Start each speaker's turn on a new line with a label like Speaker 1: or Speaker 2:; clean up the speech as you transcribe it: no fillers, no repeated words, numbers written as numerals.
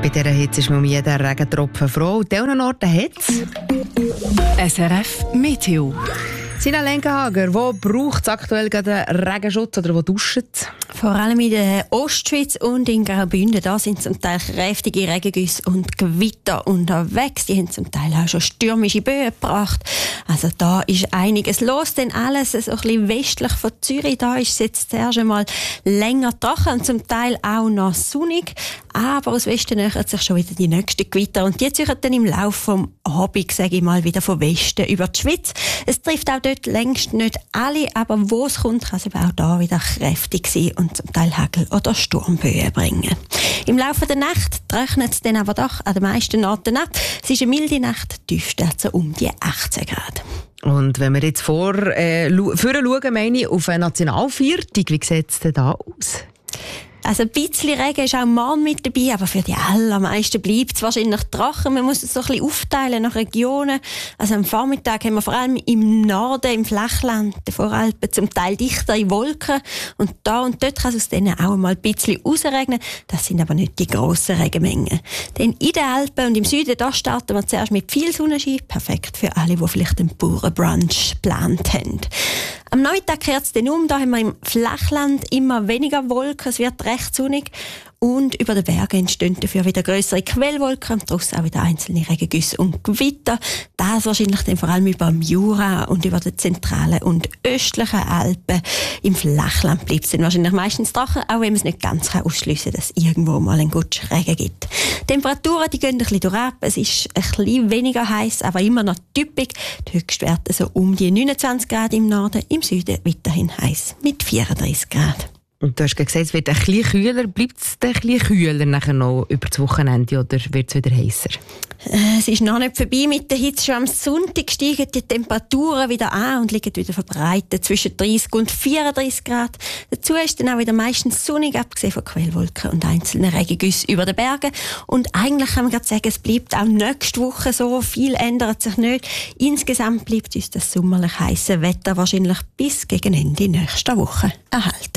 Speaker 1: Bei dieser Hitze ist man um jeden Regentropfen froh. An diesen Orten hat es
Speaker 2: SRF Meteo.
Speaker 1: Sina Lenkenhager, wo braucht es aktuell gerade Regenschutz oder wo duscht es?
Speaker 3: Vor allem in der Ostschweiz und in Graubünden, da sind zum Teil kräftige Regengüsse und Gewitter unterwegs. Die haben zum Teil auch schon stürmische Böen gebracht. Also da ist einiges los, denn alles so ein bisschen westlich von Zürich. Da ist es jetzt zuerst einmal länger trocken und zum Teil auch noch sonnig. Aber aus Westen nähert sich schon wieder die nächsten Gewitter. Und die ziehen dann im Laufe vom Abend, sage ich mal, wieder von Westen über die Schweiz. Es trifft auch dort längst nicht alle, aber wo es kommt, kann es eben auch da wieder kräftig sein und zum Teil Hagel oder Sturmböen bringen. Im Laufe der Nacht trocknet es dann aber doch an den meisten Orten ab. Es ist eine milde Nacht, Tiefstärke um die 18 Grad.
Speaker 1: Und wenn wir jetzt vorher schauen, meine ich, auf eine Nationalviertung, wie sieht es denn da aus?
Speaker 3: Also ein bisschen Regen ist auch morgen mit dabei, aber für die allermeisten bleibt es wahrscheinlich trocken. Man muss es so ein bisschen aufteilen nach Regionen. Also am Vormittag haben wir vor allem im Norden, im Flachland, den Voralpen, zum Teil dichtere Wolken. Und da und dort kann es aus denen auch mal ein bisschen rausregnen. Das sind aber nicht die grossen Regenmengen. Denn in den Alpen und im Süden, da starten wir zuerst mit viel Sonnenschein. Perfekt für alle, die vielleicht einen Bauernbrunch geplant haben. Am Nachmittag kehrt es dann um. Da haben wir im Flachland immer weniger Wolken. Es wird recht sonnig. Und über den Bergen entstehen dafür wieder grössere Quellwolken und daraus auch wieder einzelne Regengüsse und Gewitter. Das wahrscheinlich dann vor allem über dem Jura und über die zentralen und östlichen Alpen. Im Flachland bleibt es dann wahrscheinlich meistens trocken, auch wenn man es nicht ganz ausschliessen kann, dass es irgendwo mal einen guten Regen gibt. Die Temperaturen die gehen ein bisschen durchab. Es ist ein bisschen weniger heiß, aber immer noch typisch. Die Höchstwerte so um die 29 Grad im Norden, im Süden weiterhin heiß mit 34 Grad.
Speaker 1: Und du hast gesagt, es wird ein bisschen kühler. Bleibt es ein bisschen kühler nachher noch über das Wochenende oder wird es wieder heißer?
Speaker 3: Es ist noch nicht vorbei mit der Hitze. Schon am Sonntag steigen die Temperaturen wieder an und liegen wieder verbreitet zwischen 30 und 34 Grad. Dazu ist dann auch wieder meistens sonnig, abgesehen von Quellwolken und einzelnen Regengüssen über den Bergen. Und eigentlich kann man gerade sagen, es bleibt auch nächste Woche so. Viel ändert sich nicht. Insgesamt bleibt uns das sommerlich heisse Wetter wahrscheinlich bis gegen Ende nächster Woche erhalten.